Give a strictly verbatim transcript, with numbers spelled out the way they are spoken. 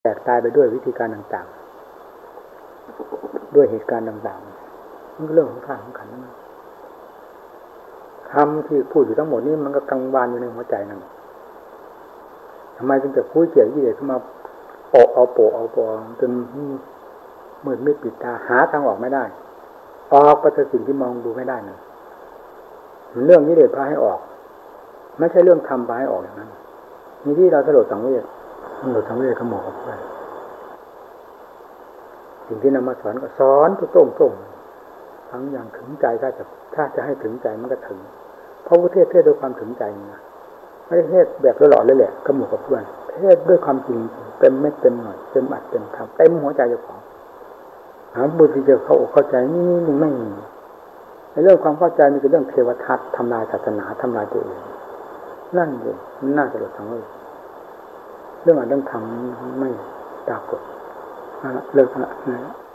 แตกตายไปด้วยวิธีการต่างๆด้วยเหตุการณ์ต่างๆมันก็เรื่องของธาตุของขันธ์นั่นคำที่พูดอยู่ทั้งหมดนี้มันก็กังวานอยู่ในหัวใจนั่นทำไมจึงจะคุยเกี่ยวยี่เด็กขึ้นมาโปะเอาโปะเอาโปะจนมืดมิดปิดตาหาทางออกไม่ได้ออกไปจากสิ่งที่มองดูไม่ได้นั่นเรื่องนี้เด็ดพาให้ออกไม่ใช่เรื่องทำพาให้ออกอย่างนั้นนี่ที่เราสลดสังเวชสลดสังเวชเขาหมอกไปสิ่งที่นำมาสอนก็สอนตรงตรงทั้งอย่างถึงใจถ้าจะถ้าจะให้ถึงใจมันก็ถึงเพราะว่าเทศเทศด้วยความถึงใจนะไม่ได้เทศแบบหล่อๆเลยแหละก็หมู่กับเพื่อนเทศด้วยความจริงเต็มเม็ดเต็มหน่อยเต็มอัดเต็มคำเต็มหัวใจเจ้าของหาบุญที่จะเข้าอกเข้าใจนี่มันไม่มีในเรื่องความเข้าใจนี่เป็นเรื่องเทวทัศน์ทำลายศาสนาทำลายตัวเองนั่นเองมันน่าสลดสังเวชเรื่องอะไรเรื่องทำไม่ปรากฏเลิกละ